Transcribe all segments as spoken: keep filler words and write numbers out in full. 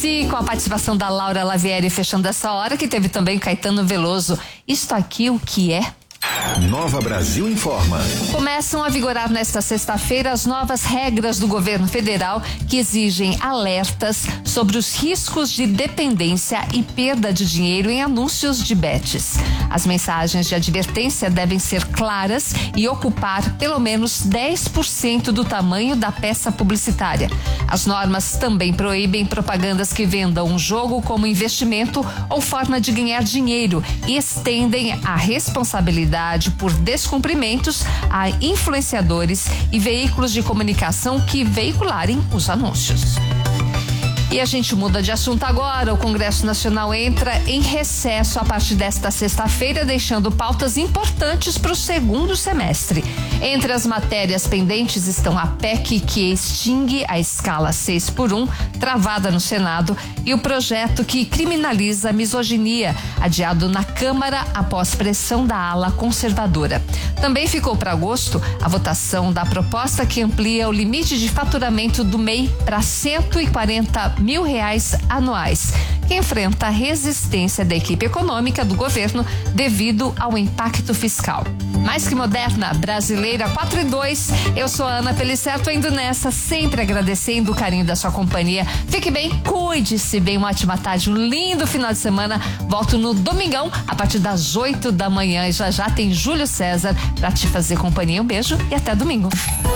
Esqueci, com a participação da Laura Lavieri fechando essa hora, que teve também Caetano Veloso. Isto aqui o que é? Nova Brasil Informa. Começam a vigorar nesta sexta-feira as novas regras do governo federal que exigem alertas sobre os riscos de dependência e perda de dinheiro em anúncios de bets. As mensagens de advertência devem ser claras e ocupar pelo menos dez por cento do tamanho da peça publicitária. As normas também proíbem propagandas que vendam um jogo como investimento ou forma de ganhar dinheiro e estendem a responsabilidade por descumprimentos a influenciadores e veículos de comunicação que veicularem os anúncios. E a gente muda de assunto agora. O Congresso Nacional entra em recesso a partir desta sexta-feira, deixando pautas importantes para o segundo semestre. Entre as matérias pendentes estão a P E C que extingue a escala seis por um, travada no Senado, e o projeto que criminaliza a misoginia, adiado na Câmara após pressão da ala conservadora. Também ficou para agosto a votação da proposta que amplia o limite de faturamento do M E I para cento e quarenta mil reais anuais, que enfrenta a resistência da equipe econômica do governo devido ao impacto fiscal. Mais que moderna, brasileira quatro e dois. Eu sou a Ana Pelicerto, indo nessa, sempre agradecendo o carinho da sua companhia. Fique bem, cuide-se bem, uma ótima tarde, um lindo final de semana. Volto no domingão a partir das oito da manhã e já já tem Júlio César para te fazer companhia. Um beijo e até domingo.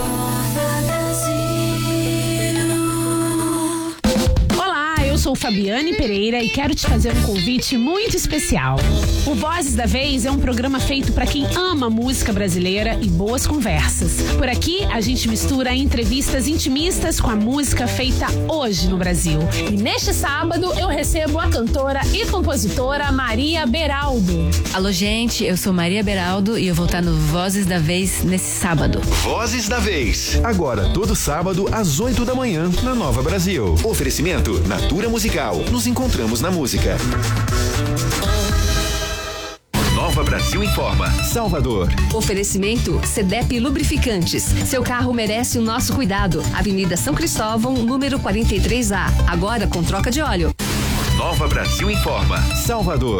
Eu sou Fabiane Pereira e quero te fazer um convite muito especial. O Vozes da Vez é um programa feito para quem ama música brasileira e boas conversas. Por aqui, a gente mistura entrevistas intimistas com a música feita hoje no Brasil. E neste sábado, eu recebo a cantora e compositora Maria Beraldo. Alô, gente, eu sou Maria Beraldo e eu vou estar no Vozes da Vez nesse sábado. Vozes da Vez. Agora, todo sábado, às oito da manhã, na Nova Brasil. Oferecimento Natura Musical. Nos encontramos na música. Nova Brasil Informa. Salvador. Oferecimento Cedep Lubrificantes. Seu carro merece o nosso cuidado. Avenida São Cristóvão, número quarenta e três A. Agora com troca de óleo. Nova Brasil Informa. Salvador.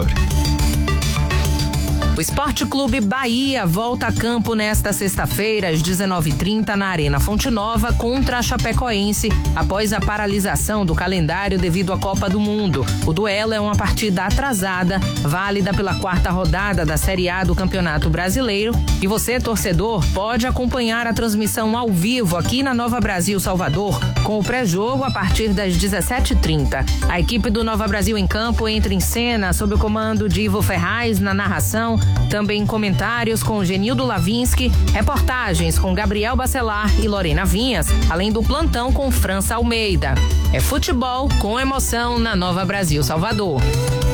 O Esporte Clube Bahia volta a campo nesta sexta-feira, às dezenove e trinta, na Arena Fonte Nova, contra a Chapecoense, após a paralisação do calendário devido à Copa do Mundo. O duelo é uma partida atrasada, válida pela quarta rodada da Série A do Campeonato Brasileiro. E você, torcedor, pode acompanhar a transmissão ao vivo aqui na Nova Brasil Salvador, com o pré-jogo a partir das dezessete e trinta. A equipe do Nova Brasil em campo entra em cena sob o comando de Ivo Ferraz na narração, também comentários com Genildo Lavinski, reportagens com Gabriel Bacelar e Lorena Vinhas, além do plantão com França Almeida. É futebol com emoção na Nova Brasil Salvador.